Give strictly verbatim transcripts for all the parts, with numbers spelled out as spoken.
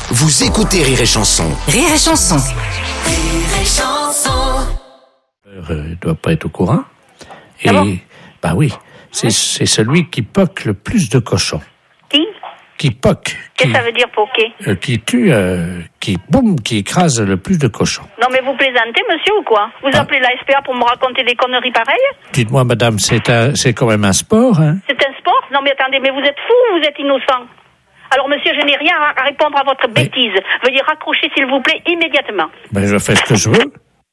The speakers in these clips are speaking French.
Vous écoutez Rire et Chanson. Rire et Chanson. Rire et Chanson. Euh, il doit pas être au courant. Et, Ah bon bah oui, c'est, c'est celui qui poque le plus de cochons. Qui Qui poque. Qu'est-ce Qui, que ça veut dire poker? euh, qui tue, euh, qui, boum, qui écrase le plus de cochons. Non mais vous plaisantez, monsieur, ou quoi? Vous Ah. appelez la S P A pour me raconter des conneries pareilles? Dites-moi, madame, c'est un, c'est quand même un sport, hein? C'est un sport? Non mais attendez, mais vous êtes fou ou vous êtes innocent? Alors monsieur, je n'ai rien à répondre à votre Mais- bêtise. Veuillez raccrocher s'il vous plaît immédiatement. Ben, je fais ce que je veux.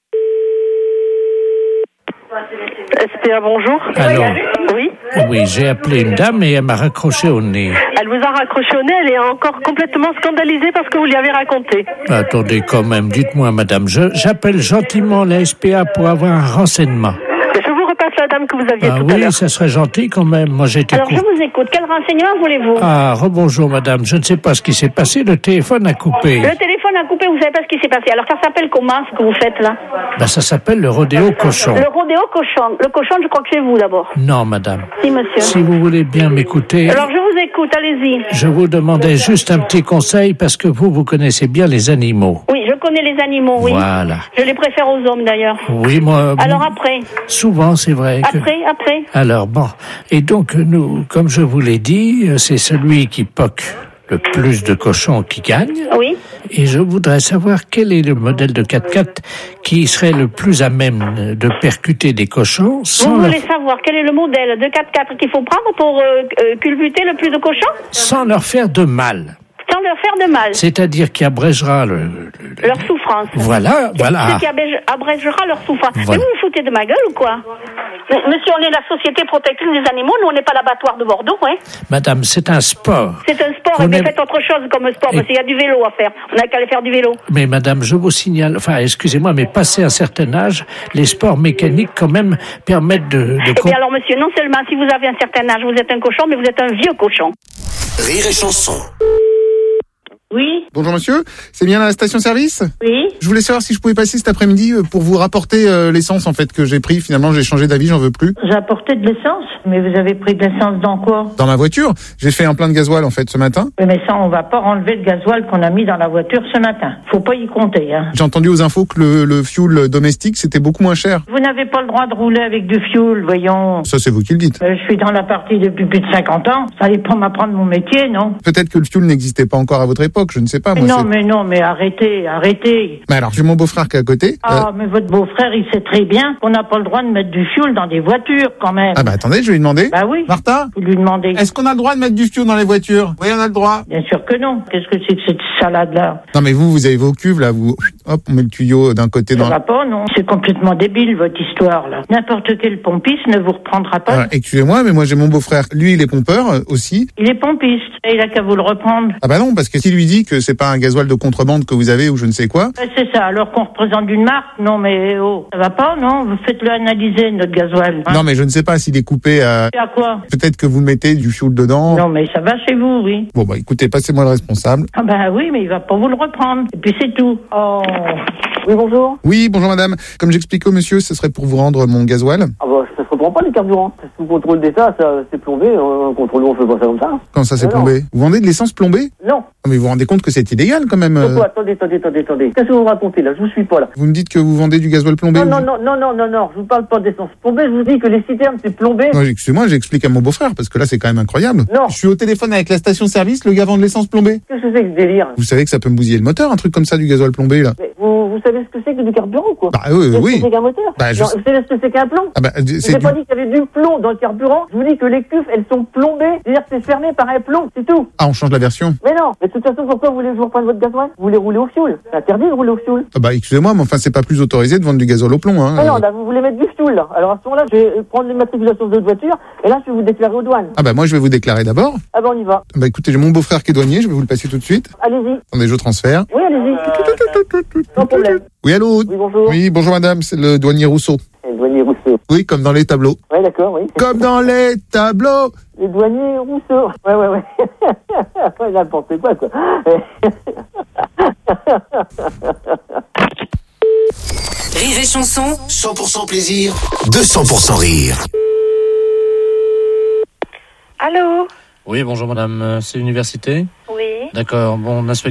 S P A, bonjour. Alors, Oui. oui, j'ai appelé une dame et elle m'a raccroché au nez. Elle vous a raccroché au nez, elle est encore complètement scandalisée parce que vous lui avez raconté. Attendez quand même, dites-moi, madame, je, j'appelle gentiment la S P A pour avoir un renseignement. Je vous repasse la dame que vous aviez Ah tout à oui, l'heure. ça serait gentil quand même. Moi, j'ai été Alors je coupé. vous écoute. Quel renseignement voulez-vous? Ah, rebonjour, madame. Je ne sais pas ce qui s'est passé. Le téléphone a coupé. Le téléphone a coupé, vous savez pas ce qui s'est passé. Alors ça s'appelle comment ce que vous faites là? Ben, ça s'appelle le rodéo cochon. Le rodéo cochon. Le cochon, je crois que c'est vous d'abord. Non, madame. Si monsieur. Si vous voulez bien m'écouter, Alors je vous écoute, allez-y. je vous demandais juste un petit conseil parce que vous, vous connaissez bien les animaux. Oui, je connais les animaux, oui. Voilà. Je les préfère aux hommes d'ailleurs. Oui, moi, Alors après, souvent, c'est vrai que... après, après. Alors, bon. Et donc, nous, comme je vous l'ai dit, c'est celui qui poque le plus de cochons qui gagne. Oui. Et je voudrais savoir quel est le modèle de quatre-quatre qui serait le plus à même de percuter des cochons sans, Vous leur, voulez savoir quel est le modèle de quatre-quatre qu'il faut prendre pour euh, euh, culbuter le plus de cochons sans leur faire de mal. sans leur faire de mal, C'est-à-dire qui abrégera le... le- le- leur souffrance. Voilà, Ce voilà. qui abrège- abrégera leur souffrance. Voilà. Mais vous vous foutez de ma gueule ou quoi? Mais, monsieur, on est la société protectrice des animaux, nous on n'est pas l'abattoir de Bordeaux, hein. Madame, c'est un sport. C'est un sport, On et bien est- faites autre chose comme sport, Et- parce qu'il y a du vélo à faire. On n'a qu'à aller faire du vélo. Mais madame, je vous signale, enfin, excusez-moi, mais passé un certain âge, les sports mécaniques, quand même, permettent de... de Eh bien alors monsieur, non seulement si vous avez un certain âge, vous êtes un cochon, mais vous êtes un vieux cochon. Rire et Chanson. Oui, Bonjour monsieur, c'est bien la station-service? oui. Je voulais savoir si je pouvais passer cet après-midi euh, pour vous rapporter euh, l'essence en fait que j'ai pris. Finalement, j'ai changé d'avis, j'en veux plus. J'ai apporté de l'essence, mais vous avez pris de l'essence dans quoi? Dans ma voiture, j'ai fait un plein de gasoil en fait ce matin. Oui, mais ça, on va pas enlever le gasoil qu'on a mis dans la voiture ce matin. Faut pas y compter, hein. J'ai entendu aux infos que le, le fuel domestique c'était beaucoup moins cher. Vous n'avez pas le droit de rouler avec du fioul, voyons. Ça c'est vous qui le dites. Euh, je suis dans la partie depuis plus de cinquante ans. Ça allait pas m'apprendre mon métier, non? Peut-être que le fuel n'existait pas encore à votre époque, je ne sais pas. Moi, non, c'est- mais non, mais arrêtez, arrêtez. Mais alors j'ai mon beau-frère qui est à côté. Ah, Euh, mais votre beau-frère, il sait très bien qu'on n'a pas le droit de mettre du fioul dans des voitures, quand même. Ah bah attendez, je vais lui demander. Bah oui. Martha, Vous lui demandez. est-ce qu'on a le droit de mettre du fuel dans les voitures? Oui, on a le droit. Bien sûr que non. Qu'est-ce que c'est que cette salade-là? Non mais vous, vous avez vos cuves là, vous, hop, on met le tuyau d'un côté Ça dans. va pas, non? C'est complètement débile, votre histoire, là. N'importe quel pompiste ne vous reprendra pas. Ah, excusez-moi, mais moi j'ai mon beau-frère. Lui, il est pompeur euh, aussi. Il est pompiste. Et il a qu'à vous le reprendre. Ah bah non, parce que s'il lui dit que c'est pas un gasoil de contrebande que vous avez ou je ne sais quoi. Ouais, c'est ça. Alors qu'on représente une marque? Non, mais oh. Ça va pas, non? Vous faites-le analyser, notre gasoil. Hein? Non mais je ne sais pas s'il est coupé à... Et à quoi? Peut-être que vous mettez du fioul dedans. Non, mais ça va chez vous, oui. Bon bah écoutez, passez-moi le responsable. Ah bah oui, mais il va pas vous le reprendre. Et puis c'est tout. Oh. Oui, bonjour. Oui, bonjour madame. Comme j'expliquais au monsieur, ce serait pour vous rendre mon gasoil. Ah bah, ça se reprend pas les carburants. Sous contrôle d'État, ça c'est plombé. Un contrôle, on fait pas ça comme ça. Quand ça s'est Ah non. plombé. Vous vendez de l'essence plombée? Non. Non, mais vous vous rendez compte que c'est illégal quand même. Donc, euh. quoi, attendez, attendez, attendez, attendez. Qu'est-ce que vous racontez là? Je vous suis pas là. Vous me dites que vous vendez du gasoil plombé? Non, ou- non, non, non, non, non, non. Je vous parle pas d'essence plombée. Je vous dis que les citernes c'est plombé. Non, excusez-moi, j'explique à mon beau-frère parce que là c'est quand même incroyable. Non. Je suis au téléphone avec la station-service, le gars vend de l'essence plombée. Qu'est-ce que c'est que ce délire? Vous savez que ça peut me bousiller le moteur, un truc comme ça, du gasoil plombé là. Mais vous, vous savez ce que c'est que du carburant ou quoi? Bah oui, Qu'est-ce oui. que c'est qu'un moteur? Bah, je Non, sais- vous savez ce que c'est qu'un plomb? Ah bah Je c'est n'ai du... pas dit qu'il y avait du plomb dans le carburant. Je vous dis que les cuves, elles sont plombées. C'est-à-dire que c'est fermé par un plomb, c'est tout. Ah, on change la version. Mais non. Mais de toute façon, pourquoi vous voulez que je vous reprenne votre gasoil? Vous voulez rouler au fioul? C'est interdit de rouler au fioul. Ah bah excusez-moi, mais enfin c'est pas plus autorisé de vendre du gasoil au plomb, hein. Mais non, là, vous voulez mettre du fioul, là. Alors à ce moment-là, je vais prendre l'immatriculation de votre voiture, et là, je vais vous déclarer aux douanes. Ah bah moi je vais vous déclarer d'abord. Ah ben, on y va. Bah écoutez, j'ai mon beau-frère qui est douanier, je vais vous le passer tout de suite. Allez-y. Attendez, je transfère. Oui, allez-y. Sans problème. Oui, allô? Oui, bonjour. Oui, bonjour madame, c'est le douanier Rousseau. Les douaniers Rousseau. Oui, comme dans les tableaux. Ouais, d'accord, oui. Comme dans les tableaux. Les douaniers Rousseau. Ouais, ouais, ouais. Ouais, n'importe quoi, quoi. Rire et Chanson. cent pour cent plaisir, deux cents pour cent rire. Allô? Oui, bonjour madame, c'est l'université? Oui. D'accord, bon, on a